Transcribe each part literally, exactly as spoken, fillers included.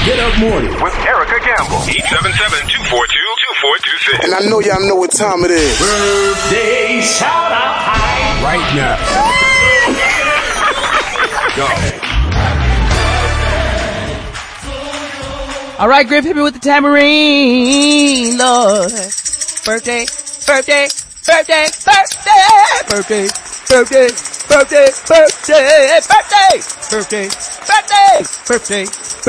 Get Up Morning with Erica Gamble. eight seven seven, two four two, two four two six. And I know y'all know what time it is. Birthday shout out time right now. Go. All right, Griff, hit me with the tambourine, Lord. Birthday, birthday, birthday, birthday, birthday, birthday, birthday, birthday, birthday, birthday, birthday,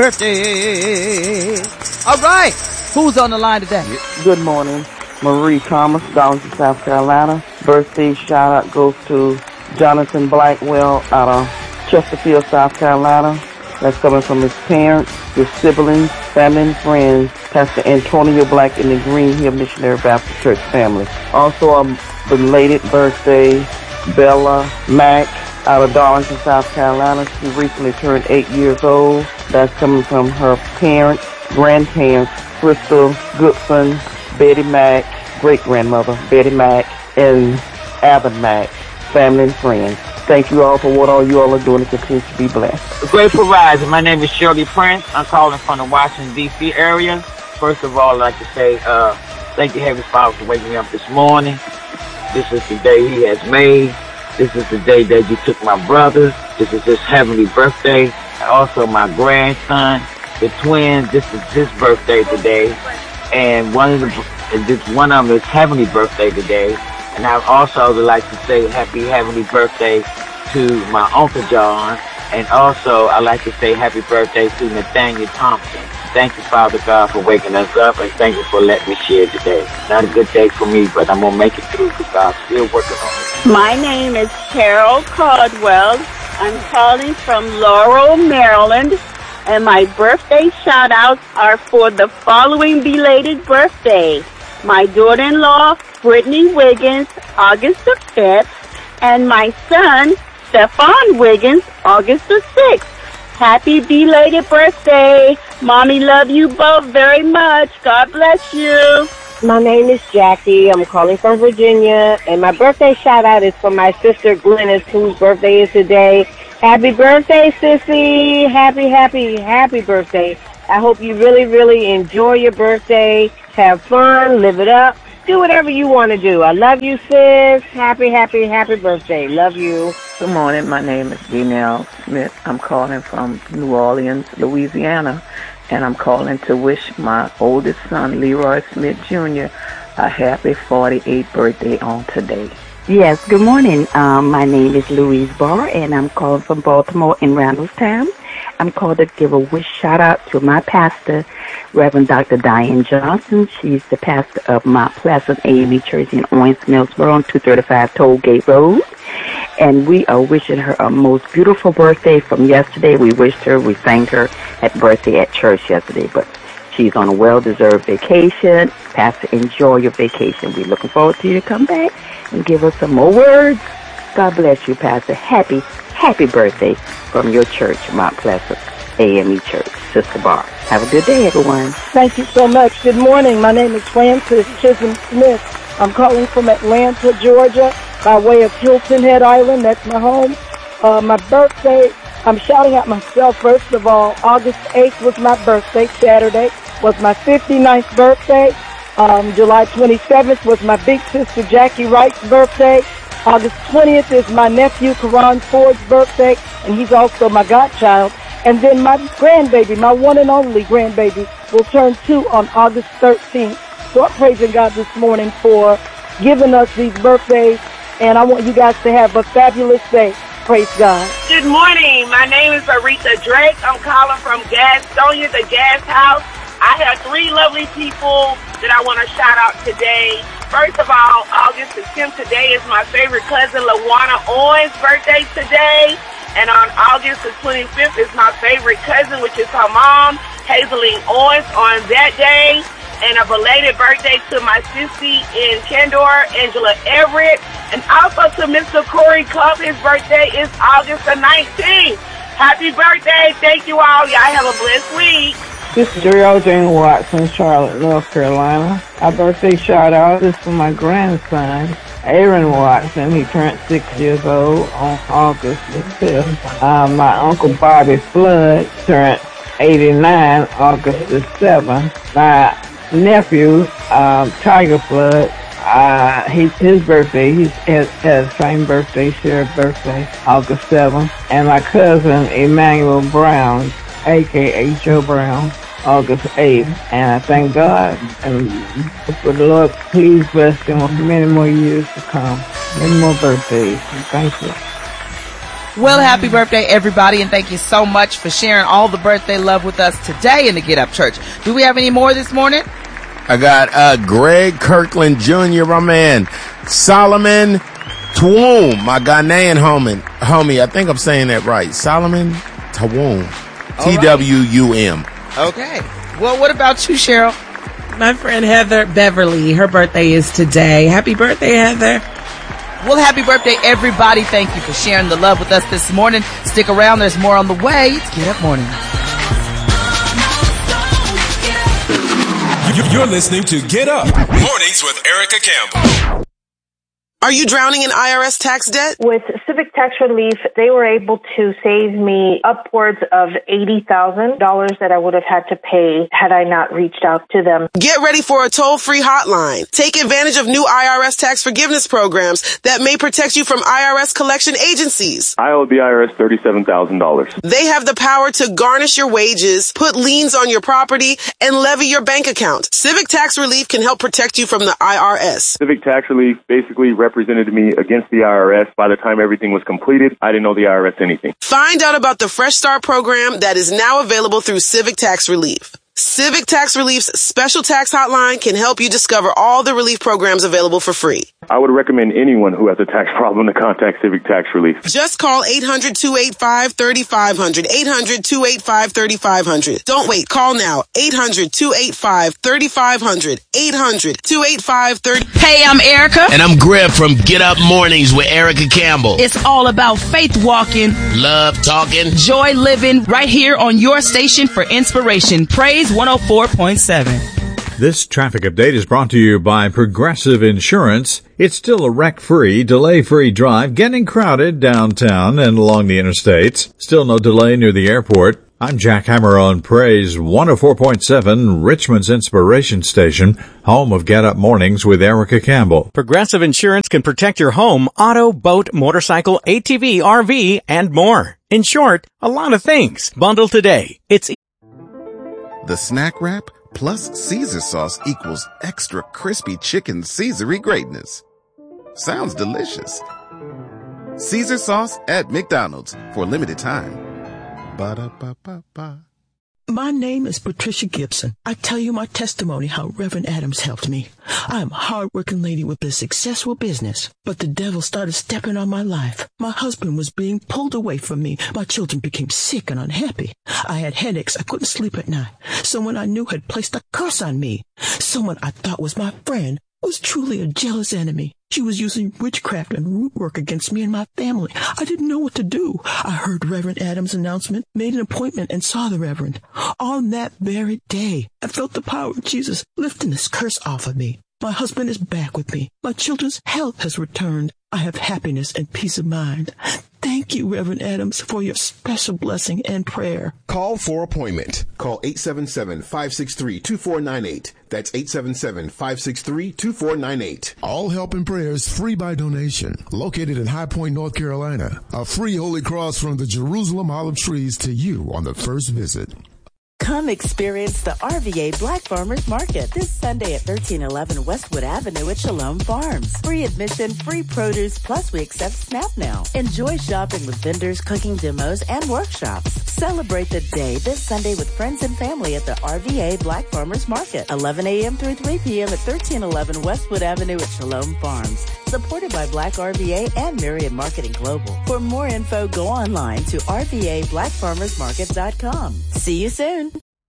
birthday. All right, who's on the line today? Good morning, Marie Thomas, Darlington, South Carolina. Birthday shout out goes to Jonathan Blackwell out of Chesterfield, South Carolina. That's coming from his parents, his siblings, family, and friends, Pastor Antonio Black and the Green Hill Missionary Baptist Church family. Also a belated birthday, Bella Mack out of Darlington, South Carolina. She recently turned eight years old. That's coming from her parents, grandparents, Crystal Goodson, Betty Mack, great-grandmother Betty Mack, and Abbott Mack, family and friends. Thank you all for what all you all are doing and continue to be blessed. Grateful Rising. My name is Shirley Prince. I'm calling from the Washington, D C area. First of all, I'd like to say uh, thank you, Heavenly Father, for waking me up this morning. This is the day He has made. This is the day that you took my brothers. This is his heavenly birthday. And also my grandson, the twins. This is his birthday today. And one of the, this one of them is heavenly birthday today. And I also would like to say happy heavenly birthday to my Uncle John. And also I'd like to say happy birthday to Nathaniel Thompson. Thank you, Father God, for waking us up, and thank you for letting me share today. Not a good day for me, but I'm going to make it through because God's still working on it. My name is Carol Caldwell. I'm calling from Laurel, Maryland, and my birthday shout-outs are for the following belated birthday. My daughter-in-law, Brittany Wiggins, August the fifth, and my son, Stephon Wiggins, August the sixth. Happy belated birthday. Mommy, love you both very much. God bless you. My name is Jackie. I'm calling from Virginia, and my birthday shout-out is for my sister Glennis, whose birthday is today. Happy birthday, sissy. Happy, happy, happy birthday. I hope you really, really enjoy your birthday. Have fun. Live it up. Do whatever you want to do. I love you, sis. Happy, happy, happy birthday. Love you. Good morning. My name is Janelle Smith. I'm calling from New Orleans, Louisiana, and I'm calling to wish my oldest son, Leroy Smith Junior, a happy forty-eighth birthday on today. Yes, good morning. Um, my name is Louise Barr, and I'm calling from Baltimore in Randallstown. I'm called to give a wish shout-out to my pastor, Reverend Doctor Diane Johnson. She's the pastor of Mount Pleasant A M E Church in Owens Millsboro on two thirty-five Tollgate Road. And we are wishing her a most beautiful birthday from yesterday. We wished her, we thanked her at birthday at church yesterday, but she's on a well-deserved vacation. Pastor, enjoy your vacation. We're looking forward to you to come back and give us some more words. God bless you, Pastor. Happy, happy birthday from your church, Mount Pleasant A M E Church, Sister Barr. Have a good day, everyone. Thank you so much. Good morning. My name is Frances Chisholm Smith. I'm calling from Atlanta, Georgia, by way of Hilton Head Island. That's my home. Uh, my birthday, I'm shouting out myself, first of all. August eighth was my birthday. Saturday was my fifty-ninth birthday. Um, July twenty-seventh was my big sister Jackie Wright's birthday. August twentieth is my nephew Karan Ford's birthday, and he's also my godchild. And then my grandbaby, my one and only grandbaby, will turn two on August thirteenth. So I'm praising God this morning for giving us these birthdays, and I want you guys to have a fabulous day. Praise God. Good morning. My name is Aretha Drake. I'm calling from Gastonia, the Gas House. I have three lovely people that I want to shout out today. First of all, August the tenth today is my favorite cousin, LaWanna Owens' birthday today. And on August the twenty-fifth is my favorite cousin, which is her mom, Hazeline Owens, on that day. And a belated birthday to my sissy in Kendor, Angela Everett. And also to Mister Corey Cup, his birthday is August the nineteenth. Happy birthday. Thank you all. Y'all have a blessed week. This is Gerald Jane Watson, Charlotte, North Carolina. Our birthday shout out is for my grandson, Aaron Watson. He turned six years old on August the fifth. Uh, my uncle Bobby Flood turned eighty-nine, August the seventh. My nephew, um, Tiger Flood, uh, he, his birthday, he has, has the same birthday, shared birthday, August seventh. And my cousin, Emmanuel Brown, a k a. Joe Brown, August eighth. And I thank God and for the Lord, please bless them with many more years to come, many more birthdays. And thank you. Well, happy birthday, everybody, and thank you so much for sharing all the birthday love with us today in the Get Up Church. Do we have any more this morning? I got uh, Greg Kirkland Junior, my man. Solomon Twum, my Ghanaian homie. homie. I think I'm saying that right. Solomon Twum. T W U M. Okay. Well, what about you, Cheryl? My friend Heather Beverly, her birthday is today. Happy birthday, Heather. Well, happy birthday, everybody. Thank you for sharing the love with us this morning. Stick around. There's more on the way. It's Get Up Morning. You're listening to Get Up Mornings with Erica Campbell. Are you drowning in I R S tax debt? With Civic Tax Relief, they were able to save me upwards of eighty thousand dollars that I would have had to pay had I not reached out to them. Get ready for a toll-free hotline. Take advantage of new I R S tax forgiveness programs that may protect you from I R S collection agencies. I owe the I R S thirty-seven thousand dollars. They have the power to garnish your wages, put liens on your property, and levy your bank account. Civic Tax Relief can help protect you from the I R S. Civic Tax Relief basically represents represented me against the I R S. By the time everything was completed, I didn't know the I R S anything. Find out about the Fresh Start program that is now available through Civic Tax Relief. Civic Tax Relief's special tax hotline can help you discover all the relief programs available for free. I would recommend anyone who has a tax problem to contact Civic Tax Relief. Just call eight hundred, two eight five, three five zero zero. eight hundred, two eight five, three five zero zero. Don't wait. Call now. eight hundred, two eight five, three five zero zero. eight hundred, two eight five, three five zero zero. Hey, I'm Erica. And I'm Griff from Get Up Mornings with Erica Campbell. It's all about faith walking, love talking, joy living, right here on your station for inspiration. Praise one oh four point seven. This traffic update is brought to you by Progressive Insurance. It's still a wreck-free, delay-free drive, getting crowded downtown and along the interstates. Still no delay near the airport. I'm Jack Hammer on Praise one oh four point seven, Richmond's Inspiration Station, home of Get Up Mornings with Erica Campbell. Progressive Insurance can protect your home, auto, boat, motorcycle, A T V, R V, and more. In short, a lot of things. Bundle today. It's the snack wrap plus Caesar sauce equals extra crispy chicken Caesar-y greatness. Sounds delicious. Caesar sauce at McDonald's for a limited time. Ba-da-ba-ba-ba. My name is Patricia Gibson. I tell you my testimony how Reverend Adams helped me. I am a hard-working lady with a successful business, but the devil started stepping on my life. My husband was being pulled away from me. My children became sick and unhappy. I had headaches. I couldn't sleep at night. Someone I knew had placed a curse on me. Someone I thought was my friend was truly a jealous enemy. She was using witchcraft and root work against me and my family. I didn't know what to do. I heard Reverend Adams' announcement, made an appointment, and saw the Reverend. On that very day, I felt the power of Jesus lifting this curse off of me. My husband is back with me. My children's health has returned. I have happiness and peace of mind. Thank you, Reverend Adams, for your special blessing and prayer. Call for appointment. Call eight seven seven, five six three, two four nine eight. That's eight seven seven, five six three, two four nine eight. All help and prayers free by donation. Located in High Point, North Carolina. A free Holy Cross from the Jerusalem olive trees to you on the first visit. Come experience the R V A Black Farmers Market this Sunday at thirteen eleven Westwood Avenue at Shalom Farms. Free admission, free produce, plus we accept SNAP now. Enjoy shopping with vendors, cooking demos, and workshops. Celebrate the day this Sunday with friends and family at the R V A Black Farmers Market, eleven a.m. through three p.m. at thirteen eleven Westwood Avenue at Shalom Farms. Supported by Black R V A and Myriad Marketing Global. For more info, go online to r v a black farmers market dot com. See you soon.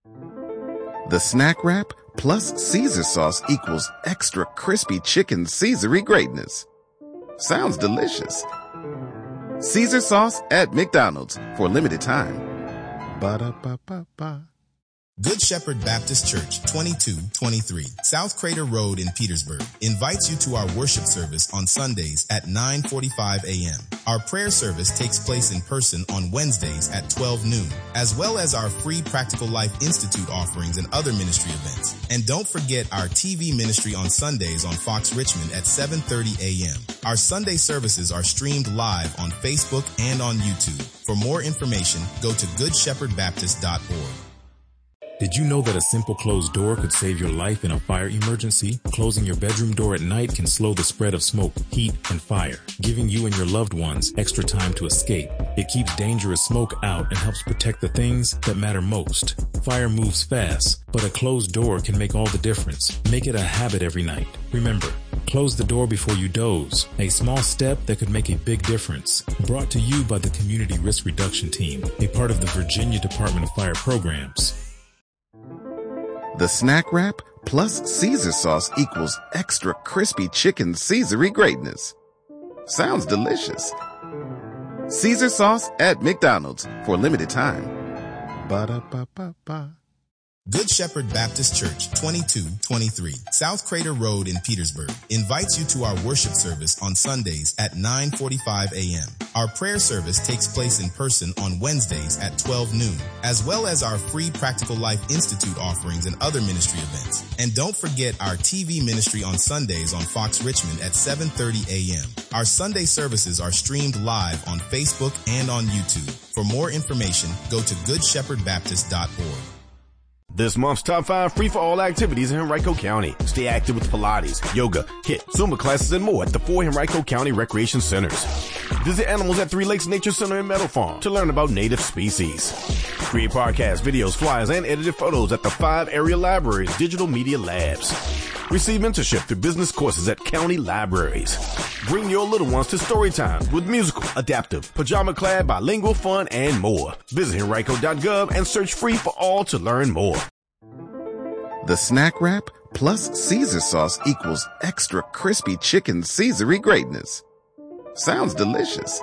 The snack wrap plus Caesar sauce equals extra crispy chicken Caesar-y greatness. Sounds delicious. Caesar sauce at McDonald's for a limited time. Ba-da-ba-ba-ba. Good Shepherd Baptist Church, twenty-two twenty-three South Crater Road in Petersburg, invites you to our worship service on Sundays at nine forty-five a.m. Our prayer service takes place in person on Wednesdays at twelve noon, as well as our free Practical Life Institute offerings and other ministry events. And don't forget our T V ministry on Sundays on Fox Richmond at seven thirty a.m. Our Sunday services are streamed live on Facebook and on YouTube. For more information, go to good shepherd baptist dot org. Did you know that a simple closed door could save your life in a fire emergency? Closing your bedroom door at night can slow the spread of smoke, heat, and fire, giving you and your loved ones extra time to escape. It keeps dangerous smoke out and helps protect the things that matter most. Fire moves fast, but a closed door can make all the difference. Make it a habit every night. Remember, close the door before you doze. A small step that could make a big difference. Brought to you by the Community Risk Reduction Team, a part of the Virginia Department of Fire Programs. The Snack Wrap plus Caesar sauce equals extra crispy chicken Caesary greatness. Sounds delicious. Caesar sauce at McDonald's for a limited time. Ba-da-ba-ba-ba. Good Shepherd Baptist Church, twenty-two twenty-three South Crater Road in Petersburg, invites you to our worship service on Sundays at nine forty-five a.m. Our prayer service takes place in person on Wednesdays at twelve noon, as well as our free Practical Life Institute offerings and other ministry events. And don't forget our T V ministry on Sundays on Fox Richmond at seven thirty a.m. Our Sunday services are streamed live on Facebook and on YouTube. For more information, go to good shepherd baptist dot org. This month's top five free-for-all activities in Henrico County. Stay active with Pilates, yoga, HIIT, Zumba classes, and more at the four Henrico County Recreation Centers. Visit animals at Three Lakes Nature Center in Meadow Farm to learn about native species. Create podcasts, videos, flyers, and edited photos at the five area libraries' digital media labs. Receive mentorship through business courses at county libraries. Bring your little ones to story times with musical, adaptive, pajama-clad, bilingual fun, and more. Visit henrico dot gov and search free for all to learn more. The Snack Wrap plus Caesar sauce equals extra crispy chicken Caesary greatness. Sounds delicious.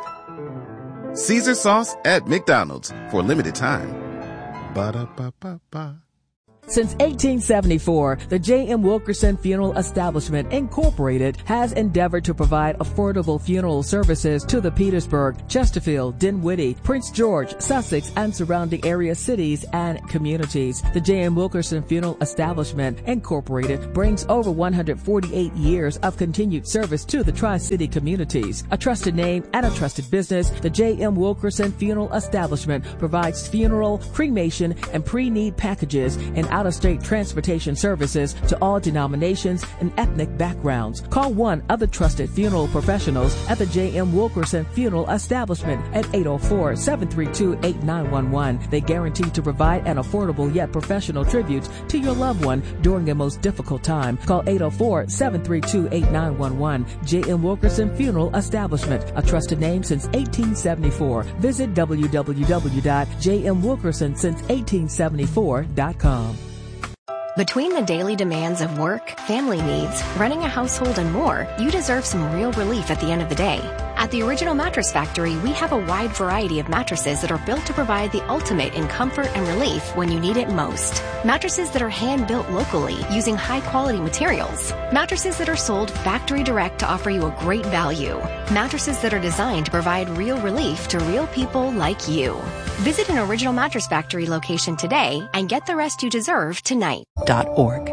Caesar sauce at McDonald's for a limited time. Ba-da-ba-ba-ba. Since eighteen seventy-four, the J M. Wilkerson Funeral Establishment, Incorporated, has endeavored to provide affordable funeral services to the Petersburg, Chesterfield, Dinwiddie, Prince George, Sussex, and surrounding area cities and communities. The J M. Wilkerson Funeral Establishment, Incorporated, brings over one hundred forty-eight years of continued service to the Tri-City communities. A trusted name and a trusted business, the J M. Wilkerson Funeral Establishment provides funeral, cremation, and pre-need packages and out-of-state transportation services to all denominations and ethnic backgrounds. Call one of the trusted funeral professionals at the J M. Wilkerson Funeral Establishment at eight oh four, seven three two, eight nine one one. They guarantee to provide an affordable yet professional tribute to your loved one during a most difficult time. Call eight oh four, seven three two, eight nine one one. J M. Wilkerson Funeral Establishment, a trusted name since eighteen seventy-four. Visit w w w dot j m wilkerson since eighteen seventy-four dot com. Between the daily demands of work, family needs, running a household, and more, you deserve some real relief at the end of the day. At the Original Mattress Factory, we have a wide variety of mattresses that are built to provide the ultimate in comfort and relief when you need it most. Mattresses that are hand-built locally using high-quality materials. Mattresses that are sold factory direct to offer you a great value. Mattresses that are designed to provide real relief to real people like you. Visit an Original Mattress Factory location today and get the rest you deserve tonight. .org.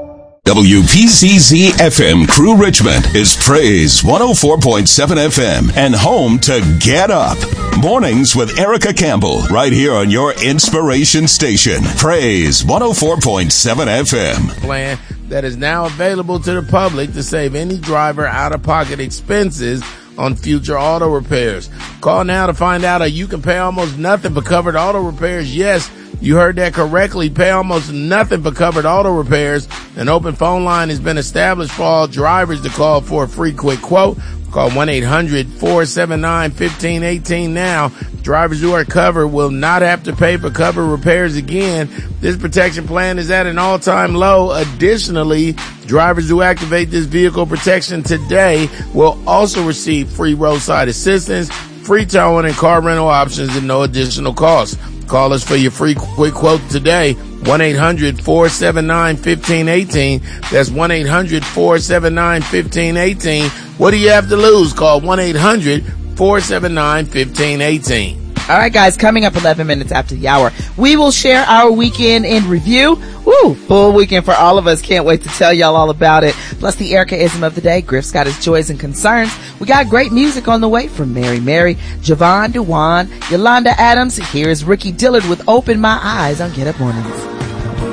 W P C C F M Crew Richmond is Praise one oh four point seven F M and home to Get Up. Mornings with Erica Campbell right here on your inspiration station. Praise one oh four point seven F M. Plan that is now available to the public to save any driver out-of-pocket expenses on future auto repairs. Call now to find out how you can pay almost nothing for covered auto repairs. Yes, you heard that correctly. Pay almost nothing for covered auto repairs. An open phone line has been established for all drivers to call for a free quick quote. Call one eight hundred, four seven nine, one five one eight now. Drivers who are covered will not have to pay for covered repairs again. This protection plan is at an all-time low. Additionally, drivers who activate this vehicle protection today will also receive free roadside assistance, free towing, and car rental options at no additional cost. Call us for your free quick quote today. one eight hundred four seven nine one five one eight. That's one eight hundred four seven nine one five one eight. What do you have to lose? Call one eight hundred four seven nine one five one eight. All right, guys, coming up eleven minutes after the hour, we will share our weekend in review. Woo, full weekend for all of us. Can't wait to tell y'all all about it. Plus the Erica-ism of the day. Griff's got his joys and concerns. We got great music on the way from Mary Mary, Javon Dewan, Yolanda Adams. Here's Ricky Dillard with Open My Eyes on Get Up Mornings.